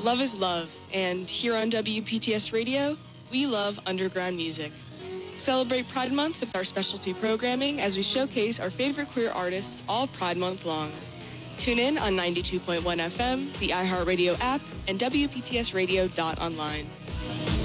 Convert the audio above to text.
Love is love, and here on WPTS Radio, we love underground music. Celebrate Pride Month with our specialty programming as we showcase our favorite queer artists all Pride Month long. Tune in on 92.1 FM, the iHeartRadio app, and WPTSradio.online.